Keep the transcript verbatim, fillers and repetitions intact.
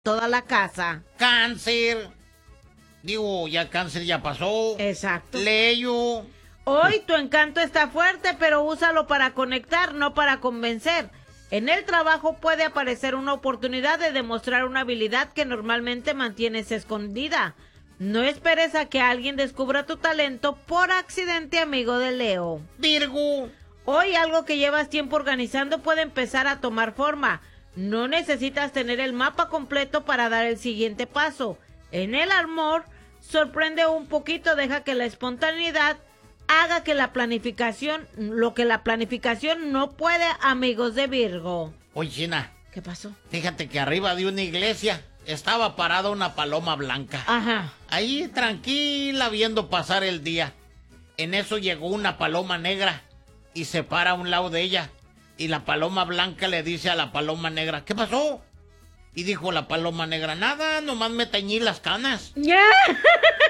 toda la casa. Cáncer. Digo, ya cáncer ya pasó. Exacto. Leo. Hoy tu encanto está fuerte, pero úsalo para conectar, no para convencer. En el trabajo puede aparecer una oportunidad de demostrar una habilidad que normalmente mantienes escondida. No esperes a que alguien descubra tu talento por accidente, amigo de Leo. Virgo. Hoy algo que llevas tiempo organizando puede empezar a tomar forma. No necesitas tener el mapa completo para dar el siguiente paso. En el amor, sorprende un poquito, deja que la espontaneidad haga que la planificación, lo que la planificación no puede, amigos de Virgo. Oye, China. ¿Qué pasó? Fíjate que arriba de una iglesia estaba parada una paloma blanca. Ajá. Ahí tranquila viendo pasar el día. En eso llegó una paloma negra y se para a un lado de ella. Y la paloma blanca le dice a la paloma negra, ¿qué pasó? Y dijo la paloma negra, nada, nomás me teñí las canas. Yeah.